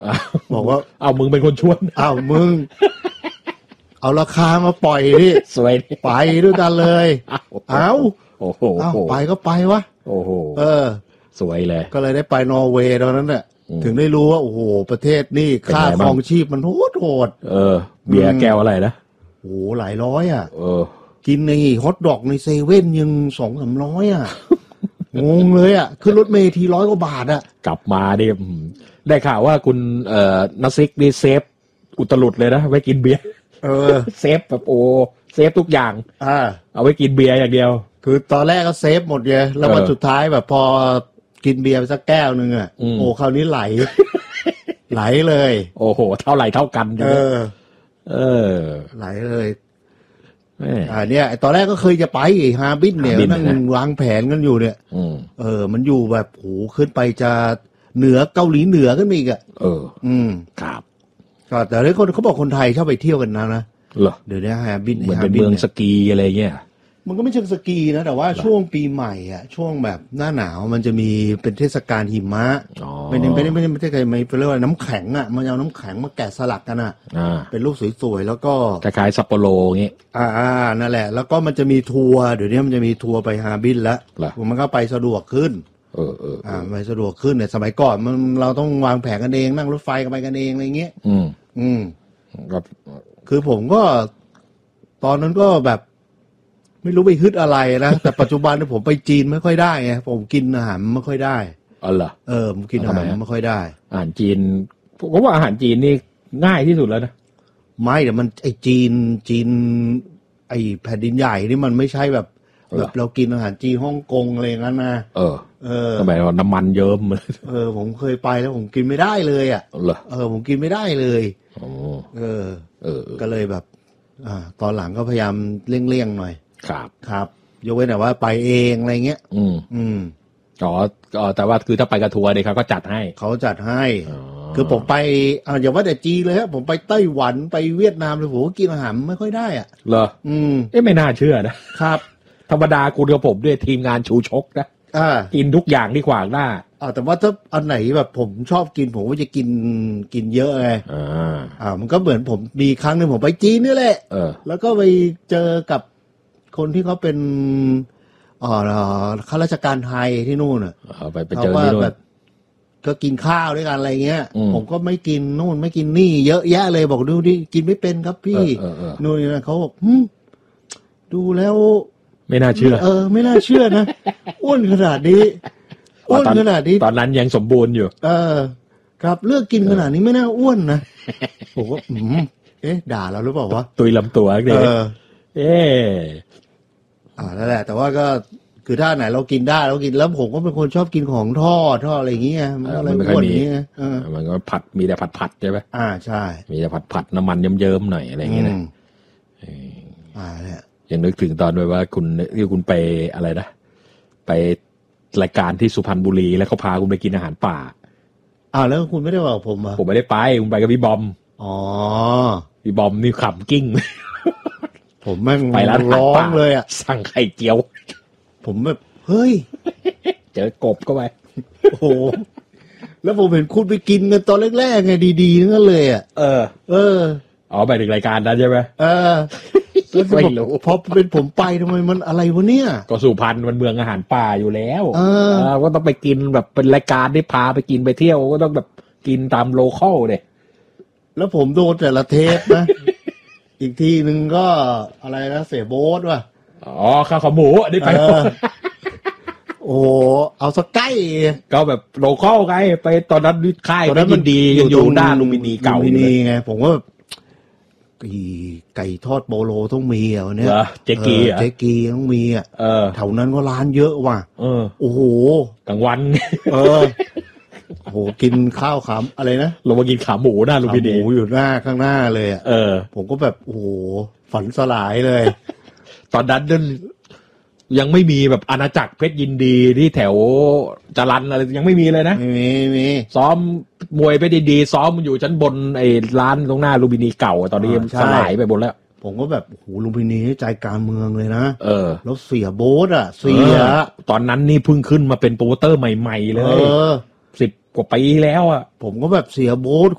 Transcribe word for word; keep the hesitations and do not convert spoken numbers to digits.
บอกว่าเอามึงเป็นคนชวนอ้าวมึงเอาราคามาปล่อยดิสวยไปด้วยกันเลยเอ้าโอ้โหไปก็ไปวะโอ้โหเออสวยเลยก็เลยได้ไปนอร์เวย์ตอนนั้นแหละถึงได้รู้ว่าโอ้โหประเทศนี่ค่าครองชีพมันโหดโหดเออเบียร์แก้วอะไรนะโอ้หลายร้อยอ่ะเออกินในฮอทดอกในเซเว่นยังสองสามร้อยอ่ะงงเลยอ่ะขึ้นรถเมล์ทีร้อยกว่าบาทอ่ะกลับมาดิได้ข่าวว่าคุณเอ่อนัสซิกนี่เซฟอุตลุดเลยนะไว้กินเบียร์เออเซฟแบบโอ้เซฟทุกอย่างอ่าเอาไว้กินเบียร์อย่างเดียวคือตอนแรกก็เซฟหมดเลยแล้ววันสุดท้ายแบบพอกินเบียร์ไปสักแก้วนึงอ่ะโอ้คราวนี้ไหลไหลเลยโอ้โหเท่าไหร่เท่ากันเออเออไหลเลยอ่าเนี่ยตอนแรกก็เคยจะไปฮาบินเนี่ยนั่งวางแผนกันอยู่เนี่ยเออมันอยู่แบบโหขึ้นไปจะเหนือเกาหลีเหนือขึ้นไปอีกอ่ะเอออืมครับก็แต่เรื่องคนเขาบอกคนไทยชอบไปเที่ยวกันนะนะเหรอเดี๋ยวนี้ฮาบินเหมือนเป็นเมืองสกีอะไรเงี้ยมันก็ไม่เชิงสกีนะแต่ว่าช่วงปีใหม่อ่ะช่วงแบบหน้าหนาวมันจะมีเป็นเทศกาลหิมะไม่ได้ไม่ได้ไม่ได้ไม่ได้ไม่เป็นเรียกว่าน้ำแข็งอ่ะมันเอาน้ำแข็งมาแกะสลักกันอ่ะเป็นรูปสวยๆแล้วก็คล้ายๆซัปโปโรอย่างงี้อ่าอ่านั่นแหละแล้วก็มันจะมีทัวร์เดี๋ยวนี้มันจะมีทัวร์ไปฮาบินแล้วมันก็ไปสะดวกขึ้นเออเอออ่าไปสะดวกขึ้นเนี่ยสมัยก่อนมันเราต้องวางแผนกันเองนั่งรถไฟกันไปกันเองอะไรเงี้ยอืมอืมก็คือผมก็ตอนนั้นก็แบบไม่รู้ไปฮึดอะไรนะแต่ปัจจุบันเนี่ยผมไปจีนไม่ค่อยได้ไงผมกินอาหารไม่ค่อยได้อ๋อเหรอเออผมกินอาหารไม่ค่อยได้อาหารจีนผมว่าอาหารจีนนี่ง่ายที่สุดแล้วนะไม่แต่มันไอจีนจีนไอแผ่นดินใหญ่นี่มันไม่ใช่แบบแบบเรากินอาหารจีนฮ่องกงอะไรงั้นนะเออเออทำไมว่าน้ำมันเยิ้มเออผมเคยไปแล้วผมกินไม่ได้เลยอ่ะเหรอเออผมกินไม่ได้เลยอ๋อเออเออก็เลยแบบอ่าตอนหลังก็พยายามเลี่ยงๆหน่อยครับครับยกเว้นแต่ว่าไปเองอะไรเงี้ยอืมอืมอ๋อแต่ว่าคือถ้าไปกับทัวร์เนี่ยเขาก็จัดให้เขาจัดให้คือผมไปอ่าอย่าว่าแต่จีนเลยครับผมไปไต้หวันไปเวียดนามเลยผมก็กินอาหารไม่ค่อยได้อ่ะเหรออืมเอ๊ะไม่น่าเชื่อนะครับธรรมดาคุณกับผมด้วยทีมงานชูชกนะอ่ากินทุกอย่างที่ขวางหน้าอ่าแต่ว่าถ้าอันไหนแบบผมชอบกินผมก็จะกินกินเยอะไงอ่าอ่ามันก็เหมือนผมมีครั้งนึงผมไปจีนนี่แหละเออแล้วก็ไปเจอกับคนที่เขาเป็นอ๋อข้าราชการไทยที่นู่นอ่ะไปไปเจอที่นู่นก็กินข้าวด้วยกันอะไรเงี้ยผมก็ไม่กินนู่นไม่กินนี่เยอะแยะเลยบอกดูดิกินไม่เป็นครับพี่นู่นนี่เขาบอกดูแล้วไม่น่าเชื่อเออไม่น่าเชื่อนะอ้วนขนาดนี้อ้วนขนาดนี้ตอนนั้นยังสมบูรณ์อยู่เออครับเลือกกินขนาดนี้ไม่น่าอ้วนนะผมว่าเอ๊ะด่าเราหรือเปล่าวะตุยลำตัวเออเอ๊อ่านั่นแหละแต่ว่าก็คือถ้าไหนเรากินได้เรากินแล้วผมก็เป็นคนชอบกินของทอดทอดอะไรอย่างเงี้ยมันอะไรอ้วนอย่างเงี้ยเออมันก็ผัดมีแต่ผัดผัดใช่ไหมอ่าใช่มีแต่ผัดผัดน้ำมันเยิ้มๆหน่อยอะไรอย่างเงี้ยนะอ่าเนี่ยยังนึกถึงตอนด้วยว่าคุณที่คุณไปอะไรนะไปรายการที่สุพรรณบุรีแล้วเขาพาคุณไปกินอาหารป่าอ้าวแล้วคุณไม่ได้บอกผมอ่ะผมไม่ได้ไปคุณไปกับพี่บอมอ๋อพี่บอมนี่ขำกิ้งผมแม่งไปร้านร้องเลยอ่ะสั่งไข่เจียวผมแบบเฮ้ยเจอกบก็ไปโอ้โหแล้วผมเห็นคุณไปกินกันตอนแรกๆไงดีๆนั่นเลยอ่ะเออเอออ๋อไปถึงรายการนั้นใช่ไหมเออไม่รู้พอเป็นผมไปทำไมมันอะไรวะเนี่ยก็สุพรรณมันเมืองอาหารป่าอยู่แล้วเออก็ต้องไปกินแบบเป็นรายการที่พาไปกินไปเที่ยวก็ต้องแบบกินตามโลคอลเนี่ยแล้วผมโดนแต่ละเทปนะ อีกทีนึงก็อะไรนะเสโบ๊ทว่ะอ๋อข้าวขาหมูอันนี้ไปโอ้เอาสักใกล้ก็แบบโลคอลไงไปตอนนั้นค่ายตอนนั้นมันดีอยู่หน้าลุมพินีเก่าลุมพินีไงผมว่าไก่ทอดโบโลต้องมีอ่ะวันนี้เจ๊กีอ่ะเจ๊กีต้องมีอ่ะแถวนั้นก็ร้านเยอะว่ะโอ้โหกลางวันเออโอ้โหกินข้าวขาอะไรนะลงมากินขาหมูหน้าลุมพินีหมูอยู่หน้าข้างหน้าเลยอ่ะเออผมก็แบบโอ้โหฝันสลายเลยตอนนั้นนั่นยังไม่มีแบบอาณาจักรเพชรยินดีที่แถวจรัญอะไรยังไม่มีเลยนะไม่มีไม่มีซ้อมมวยเพชรยินดีซ้อมมันอยู่ชั้นบนไอ้ร้านตรงหน้าลุมพินีเก่าตอนนี้สลายไปหมดแล้วผมก็แบบโอ้โหลุมพินีใจกลางเมืองเลยนะเออแล้วเสียโบ๊ทอ่ะเสียตอนนั้นนี่เพิ่งขึ้นมาเป็นโปรโมเตอร์ใหม่ๆเลยสิบกว่าปีแล้วอ่ะผมก็แบบเสียโบ๊ท